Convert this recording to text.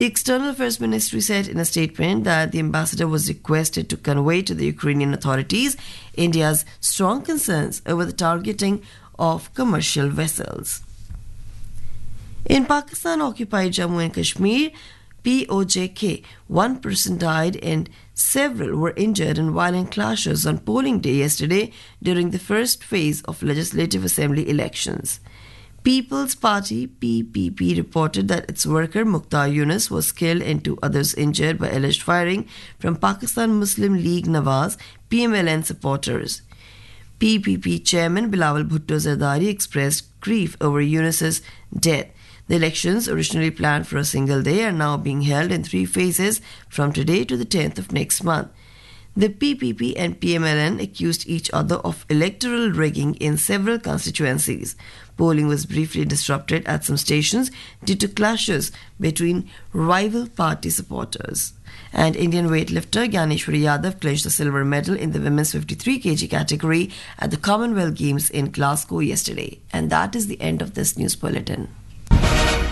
External Affairs Ministry said in a statement that the ambassador was requested to convey to the Ukrainian authorities India's strong concerns over the targeting of commercial vessels. In Pakistan-occupied Jammu and Kashmir, POJK, one person died and several were injured in violent clashes on polling day yesterday during the first phase of Legislative Assembly elections. People's Party PPP reported that its worker Mukhtar Yunus was killed and two others injured by alleged firing from Pakistan Muslim League Nawaz PMLN supporters. PPP chairman Bilawal Bhutto Zardari expressed grief over Yunus's death. The elections, originally planned for a single day, are now being held in 3 phases from today to the 10th of next month. The PPP and PMLN accused each other of electoral rigging in several constituencies. Polling was briefly disrupted at some stations due to clashes between rival party supporters. And Indian weightlifter Gyaneshwari Yadav clinched the silver medal in the women's 53 kg category at the Commonwealth Games in Glasgow yesterday. And that is the end of this news bulletin.